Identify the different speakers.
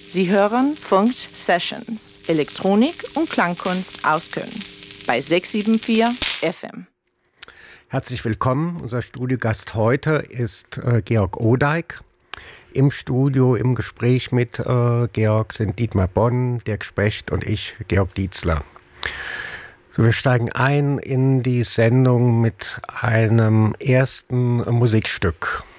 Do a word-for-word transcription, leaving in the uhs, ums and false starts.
Speaker 1: Sie hören Funkt Sessions, Elektronik und Klangkunst aus Köln bei sechs sieben vier F M.
Speaker 2: Herzlich willkommen. Unser Studiogast heute ist äh, Georg Odijk. Im Studio, im Gespräch mit äh, Georg sind Dietmar Bonn, Dirk Specht und ich, Georg Dietzler. So, wir steigen ein in die Sendung mit einem ersten Musikstück.